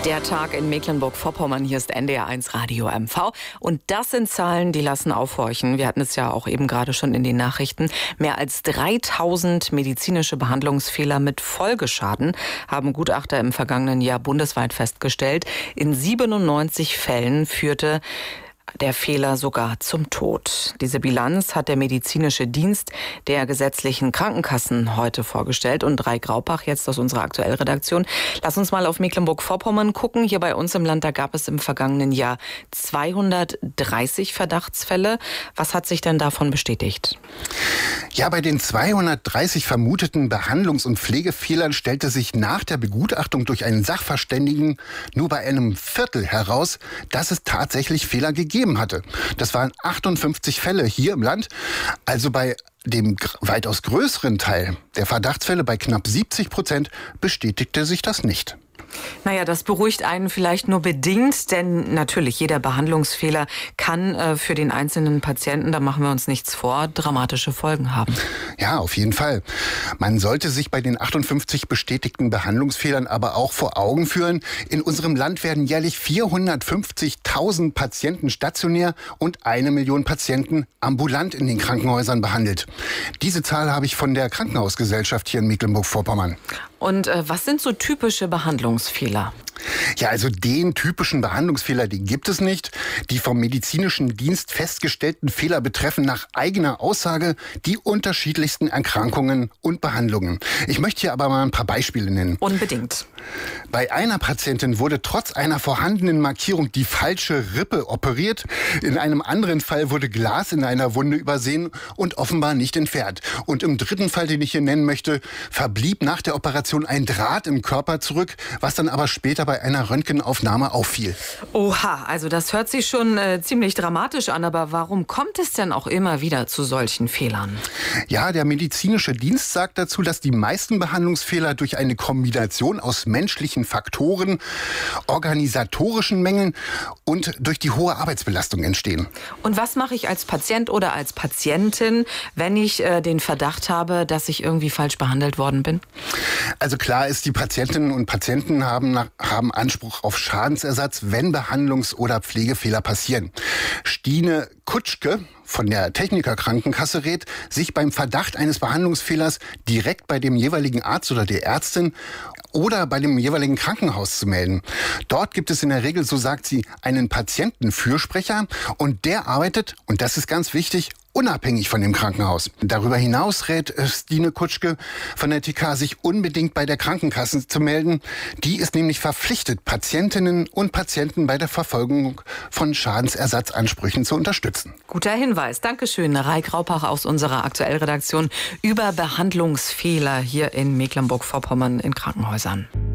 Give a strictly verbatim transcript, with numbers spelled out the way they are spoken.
Der Tag in Mecklenburg-Vorpommern, hier ist N D R eins Radio M V. Und das sind Zahlen, die lassen aufhorchen. Wir hatten es ja auch eben gerade schon in den Nachrichten. Mehr als dreitausend medizinische Behandlungsfehler mit Folgeschaden haben Gutachter im vergangenen Jahr bundesweit festgestellt. In siebenundneunzig Fällen führte der Fehler sogar zum Tod. Diese Bilanz hat der medizinische Dienst der gesetzlichen Krankenkassen heute vorgestellt. Und Rai Graupach jetzt aus unserer Aktuellredaktion. Lass uns mal auf Mecklenburg-Vorpommern gucken. Hier bei uns im Land, da gab es im vergangenen Jahr zweihundertdreißig Verdachtsfälle. Was hat sich denn davon bestätigt? Ja, bei den zweihundertdreißig vermuteten Behandlungs- und Pflegefehlern stellte sich nach der Begutachtung durch einen Sachverständigen nur bei einem Viertel heraus, dass es tatsächlich Fehler gegeben hatte. Das waren achtundfünfzig Fälle hier im Land, also bei dem weitaus größeren Teil der Verdachtsfälle, bei knapp siebzig Prozent, bestätigte sich das nicht. Naja, das beruhigt einen vielleicht nur bedingt, denn natürlich, jeder Behandlungsfehler kann äh, für den einzelnen Patienten, da machen wir uns nichts vor, dramatische Folgen haben. Ja, auf jeden Fall. Man sollte sich bei den achtundfünfzig bestätigten Behandlungsfehlern aber auch vor Augen führen, in unserem Land werden jährlich vierhundertfünfzigtausend Patienten stationär und eine Million Patienten ambulant in den Krankenhäusern behandelt. Diese Zahl habe ich von der Krankenhausgesellschaft hier in Mecklenburg-Vorpommern. Und äh, was sind so typische Behandlungsfehler? Ja, also den typischen Behandlungsfehler, den gibt es nicht. Die vom medizinischen Dienst festgestellten Fehler betreffen nach eigener Aussage die unterschiedlichsten Erkrankungen und Behandlungen. Ich möchte hier aber mal ein paar Beispiele nennen. Unbedingt. Bei einer Patientin wurde trotz einer vorhandenen Markierung die falsche Rippe operiert. In einem anderen Fall wurde Glas in einer Wunde übersehen und offenbar nicht entfernt. Und im dritten Fall, den ich hier nennen möchte, verblieb nach der Operation ein Draht im Körper zurück, was dann aber später bei einer Röntgenaufnahme auffiel. Oha, also das hört sich schon äh, ziemlich dramatisch an, aber warum kommt es denn auch immer wieder zu solchen Fehlern? Ja, der medizinische Dienst sagt dazu, dass die meisten Behandlungsfehler durch eine Kombination aus menschlichen Faktoren, organisatorischen Mängeln und durch die hohe Arbeitsbelastung entstehen. Und was mache ich als Patient oder als Patientin, wenn ich äh, den Verdacht habe, dass ich irgendwie falsch behandelt worden bin? Also klar ist, die Patientinnen und Patienten haben, nach, haben Anspruch auf Schadensersatz, wenn Behandlungs- oder Pflegefehler passieren. Stine Kutschke von der Techniker Krankenkasse rät, sich beim Verdacht eines Behandlungsfehlers direkt bei dem jeweiligen Arzt oder der Ärztin oder bei dem jeweiligen Krankenhaus zu melden. Dort gibt es in der Regel, so sagt sie, einen Patientenfürsprecher und der arbeitet, und das ist ganz wichtig, unabhängig von dem Krankenhaus. Darüber hinaus rät Stine Kutschke von der T K, sich unbedingt bei der Krankenkasse zu melden. Die ist nämlich verpflichtet, Patientinnen und Patienten bei der Verfolgung von Schadensersatzansprüchen zu unterstützen. Guter Hinweis. Dankeschön, Rai Graupach aus unserer Aktuellredaktion über Behandlungsfehler hier in Mecklenburg-Vorpommern in Krankenhäusern.